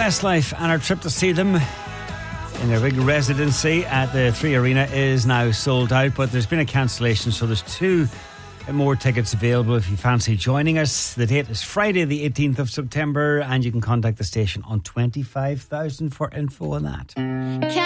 Westlife, and our trip to see them in their big residency at the 3 Arena is now sold out, but there's been a cancellation, so there's 2 more tickets available if you fancy joining us. The date is Friday the 18th of September, and you can contact the station on 25,000 for info on that.